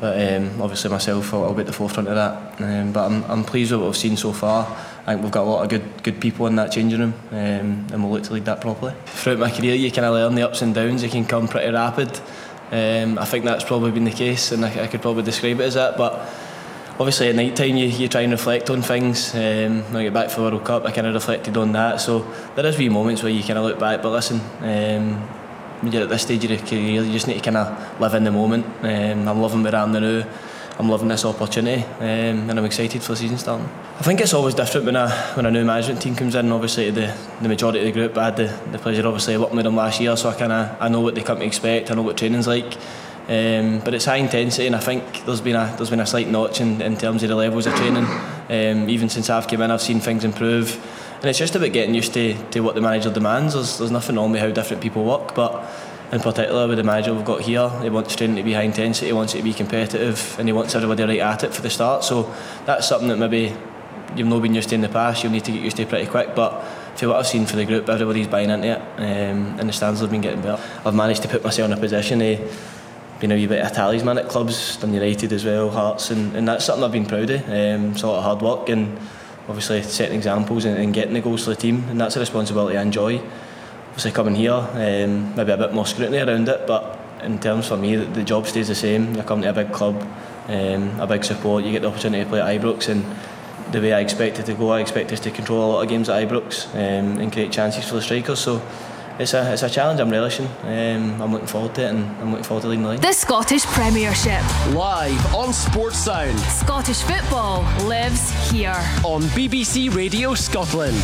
But obviously myself, I'll be at the forefront of that. But I'm pleased with what I've seen so far. I think we've got a lot of good people in that changing room, and we'll look to lead that properly. Throughout my career, you kind of learn the ups and downs. You can come pretty rapid. I think that's probably been the case, and I could probably describe it as that. But obviously at night time you try and reflect on things. When I get back for the World Cup, I kind of reflected on that. So there is wee moments where you kind of look back, but listen, when you're at this stage of your career, you just need to kind of live in the moment. I'm loving where I am now. I'm loving this opportunity, and I'm excited for the season starting. I think it's always different when a new management team comes in. Obviously the majority of the group, I had the pleasure obviously of working with them last year, so I know what they come to expect. I know what training's like. But it's high intensity, and I think there's been a slight notch in terms of the levels of training. Even since I've come in, I've seen things improve, and it's just about getting used to what the manager demands. There's nothing wrong with how different people work, but in particular with the manager we've got here, he wants training to be high intensity, he wants it to be competitive, and he wants everybody right at it for the start. So that's something that maybe you've not been used to in the past. You'll need to get used to pretty quick, but for what I've seen for the group, everybody's buying into it, and the standards have been getting better. I've managed to put myself in a position been a wee bit of a talisman at clubs, done United as well, Hearts, and that's something I've been proud of. It's a lot of hard work and obviously setting examples and getting the goals for the team, and that's a responsibility I enjoy. Obviously coming here, maybe a bit more scrutiny around it, but in terms for me, the job stays the same. You come to a big club, a big support, you get the opportunity to play at Ibrox, and the way I expect it to go, I expect us to control a lot of games at Ibrox and create chances for the strikers. So it's a challenge I'm relishing. I'm looking forward to it, and I'm looking forward to leading the league. The Scottish Premiership, live on Sports Sound. Scottish football lives here on BBC Radio Scotland.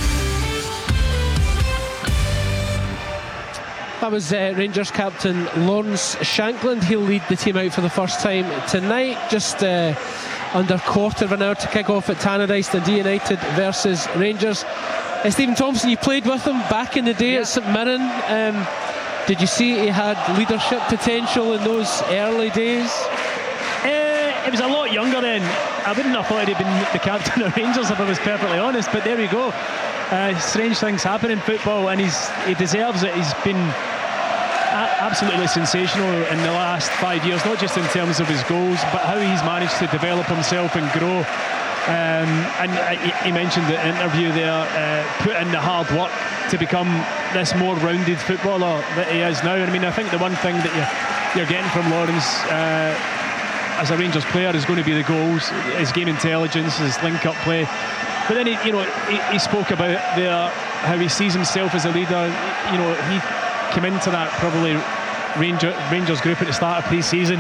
That was Rangers captain Lawrence Shankland. He'll lead the team out for the first time tonight. Just under a quarter of an hour to kick off at Tannadice, Dundee United versus Rangers. Stephen Thompson, you played with him back in the day at St Mirren. Did you see he had leadership potential in those early days? He was a lot younger then. I wouldn't have thought he'd been the captain of Rangers if I was perfectly honest, but there we go. Strange things happen in football, and he deserves it. He's been absolutely sensational in the last 5 years, not just in terms of his goals, but how he's managed to develop himself and grow. And he mentioned in the interview there, put in the hard work to become this more rounded footballer that he is now. And I mean, I think the one thing that you're getting from Lawrence as a Rangers player is going to be the goals, his game intelligence, his link-up play. But then he spoke about there how he sees himself as a leader. You know, he came into that probably Rangers group at the start of pre-season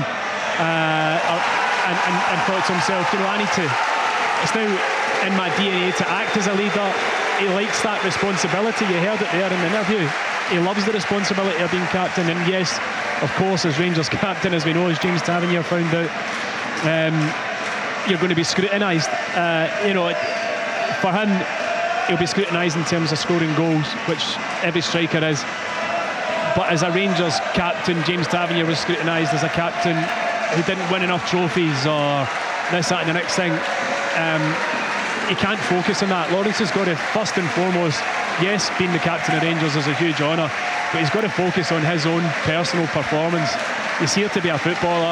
and thought to himself, you know, it's now in my DNA to act as a leader. He likes that responsibility. You heard it there in the interview. He loves the responsibility of being captain, and yes, of course, as Rangers captain, as we know, as James Tavernier found out, you're going to be scrutinised. For him, he'll be scrutinised in terms of scoring goals, which every striker is. But as a Rangers captain, James Tavernier was scrutinised as a captain who didn't win enough trophies or this, that and the next thing. He can't focus on that. Lawrence has got to, first and foremost, yes, being the captain of Rangers is a huge honour, but he's got to focus on his own personal performance. He's here to be a footballer.